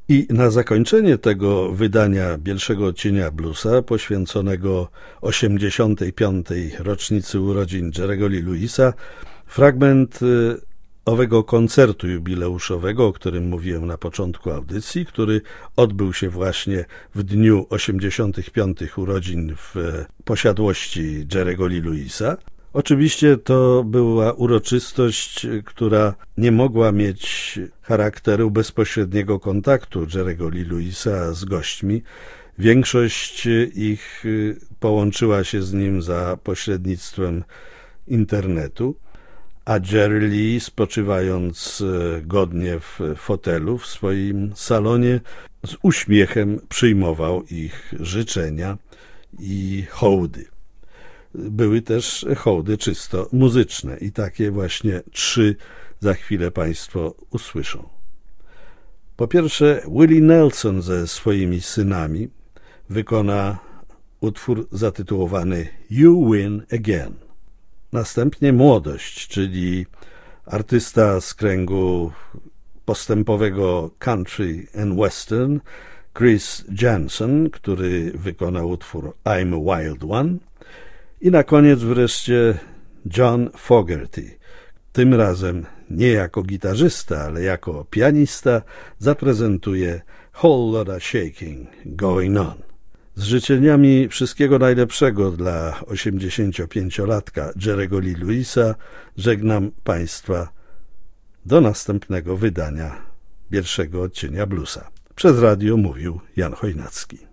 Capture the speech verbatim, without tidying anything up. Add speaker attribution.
Speaker 1: I na zakończenie tego wydania Bielszego Odcienia Bluesa, poświęconego osiemdziesiątej piątej rocznicy urodzin Jerry'ego Lee Lewisa, fragment owego koncertu jubileuszowego, o którym mówiłem na początku audycji, który odbył się właśnie w dniu osiemdziesiątych piątych urodzin w posiadłości Jerry'ego Lee Lewisa. Oczywiście to była uroczystość, która nie mogła mieć charakteru bezpośredniego kontaktu Jerry'ego Lee Lewisa z gośćmi. Większość ich połączyła się z nim za pośrednictwem internetu, a Jerry Lee, spoczywając godnie w fotelu w swoim salonie, z uśmiechem przyjmował ich życzenia i hołdy. Były też hołdy czysto muzyczne i takie właśnie trzy za chwilę Państwo usłyszą. Po pierwsze, Willie Nelson ze swoimi synami wykona utwór zatytułowany You Win Again. Następnie Młodość, czyli artysta z kręgu postępowego country and western Chris Janson, który wykonał utwór I'm a Wild One. I na koniec wreszcie John Fogerty, tym razem nie jako gitarzysta, ale jako pianista, zaprezentuje Whole Lotta Shaking Going On. Z życzeniami wszystkiego najlepszego dla osiemdziesięciopięciolatka Jerry'ego Lee Lewisa żegnam Państwa do następnego wydania Bielszego Odcienia Bluesa. Przez radio mówił Jan Chojnacki.